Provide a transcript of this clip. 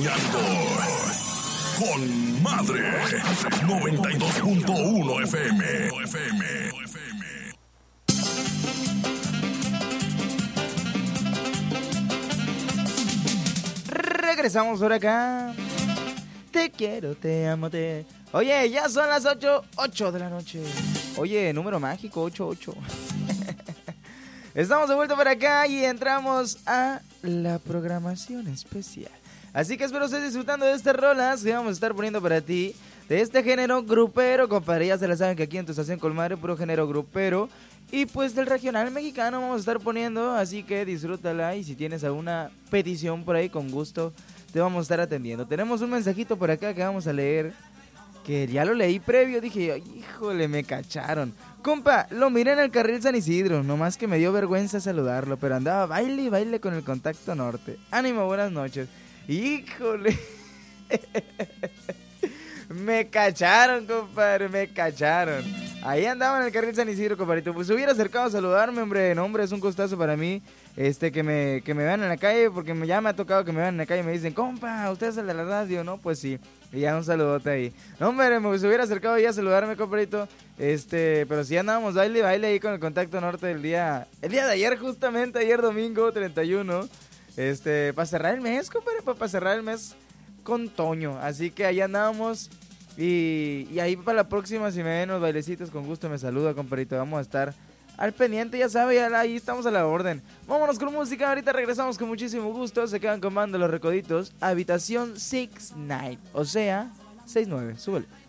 iniciando con Madre 92.1 FM. Regresamos por acá. Te quiero, te amo, te... Oye, ya son las 8 de la noche. Oye, número mágico, 88. Estamos de vuelta por acá y entramos a la programación especial. Así que espero estés disfrutando de estas rolas que vamos a estar poniendo para ti. De este género grupero, compadre. Ya se la saben que aquí en tu estación Colmadre, puro género grupero. Y pues del regional mexicano vamos a estar poniendo. Así que disfrútala. Y si tienes alguna petición por ahí, con gusto te vamos a estar atendiendo. Tenemos un mensajito por acá que vamos a leer, que ya lo leí previo. Dije, híjole, me cacharon. Compa, lo miré en el carril San Isidro, nomás que me dio vergüenza saludarlo, pero andaba baile y baile con el Contacto Norte. Ánimo, buenas noches. Híjole. Me cacharon, compadre, me cacharon. Ahí andaba en el carril San Isidro, compadrito. Pues se hubiera acercado a saludarme, hombre. No, hombre, es un gustazo para mí que me vean en la calle, porque ya me ha tocado que me vean en la calle y me dicen, compa, ¿usted es el de la radio? No, pues sí. Y ya un saludote ahí. No, hombre, me hubiera acercado ya a saludarme, compadrito. Pero sí andábamos baile ahí con el Contacto Norte el día de ayer, justamente, ayer domingo 31. Para cerrar el mes, compadre, para cerrar el mes con Toño. Así que ahí andábamos. Y ahí para la próxima, si me ven los bailecitos, con gusto me saluda, compadrito. Vamos a estar al pendiente, ya sabe, ahí estamos a la orden. Vámonos con música, ahorita regresamos con muchísimo gusto. Se quedan con Banda Los Recoditos, Habitación 69, o sea, 69, súbele.